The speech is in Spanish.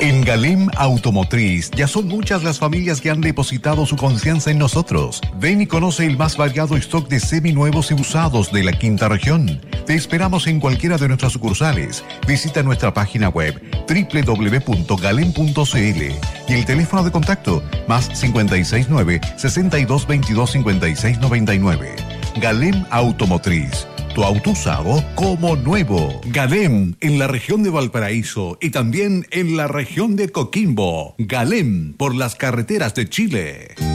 En Galem Automotriz ya son muchas las familias que han depositado su confianza en nosotros. Ven y conoce el más variado stock de seminuevos y usados de la quinta región. Te esperamos en cualquiera de nuestras sucursales. Visita nuestra página web www.galem.cl y el teléfono de contacto más 569-6222-5699. Galem Automotriz. Tu auto usado como nuevo. Galem en la región de Valparaíso y también en la región de Coquimbo. Galem por las carreteras de Chile.